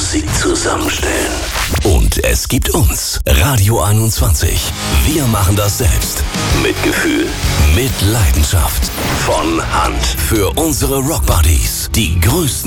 Musik zusammenstellen. Und es gibt uns, Radio 21. Wir machen das selbst. Mit Gefühl, mit Leidenschaft. Von Hand. Für unsere Rockbuddies. Die größten